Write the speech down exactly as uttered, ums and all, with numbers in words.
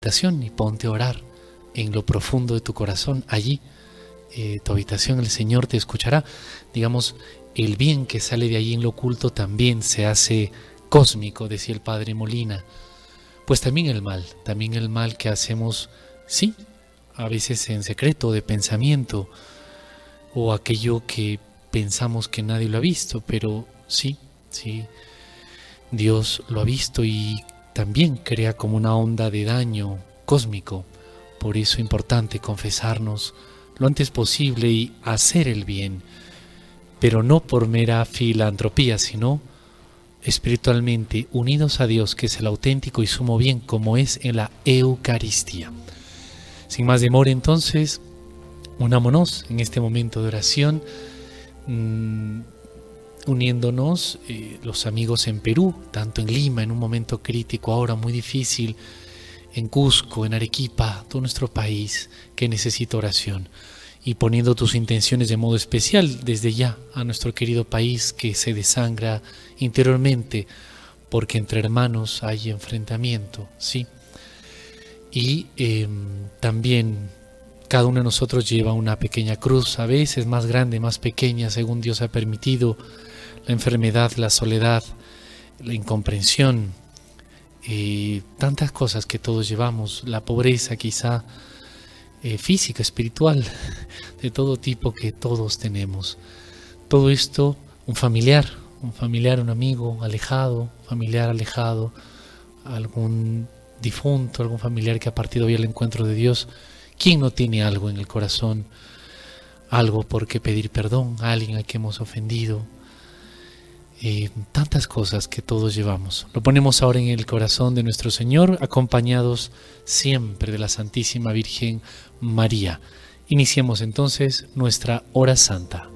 habitación y ponte a orar en lo profundo de tu corazón. Allí, eh, tu habitación, el Señor te escuchará. Digamos, el bien que sale de allí en lo oculto también se hace cósmico, decía el Padre Molina. Pues también el mal, también el mal que hacemos, sí, a veces en secreto, de pensamiento, o aquello que pensamos que nadie lo ha visto, pero sí, sí, Dios lo ha visto y también crea como una onda de daño cósmico. Por eso es importante confesarnos lo antes posible y hacer el bien, pero no por mera filantropía, sino espiritualmente unidos a Dios, que es el auténtico y sumo bien, como es en la Eucaristía. Sin más demora, entonces, unámonos en este momento de oración, mmm, uniéndonos eh, los amigos en Perú, tanto en Lima, en un momento crítico, ahora muy difícil, en Cusco, en Arequipa, todo nuestro país que necesita oración, y poniendo tus intenciones de modo especial desde ya a nuestro querido país que se desangra interiormente, porque entre hermanos hay enfrentamiento, ¿sí? Y eh, también cada uno de nosotros lleva una pequeña cruz, a veces más grande, más pequeña, según Dios ha permitido, la enfermedad, la soledad, la incomprensión, eh, tantas cosas que todos llevamos, la pobreza quizá eh, física, espiritual, de todo tipo que todos tenemos. Todo esto, un familiar, un familiar, un amigo alejado, familiar alejado, algún difunto, algún familiar que ha partido hoy al encuentro de Dios. ¿Quién no tiene algo en el corazón? Algo por qué pedir perdón, a alguien a quien hemos ofendido. Eh, tantas cosas que todos llevamos. Lo ponemos ahora en el corazón de nuestro Señor, acompañados siempre de la Santísima Virgen María. Iniciemos entonces nuestra hora santa.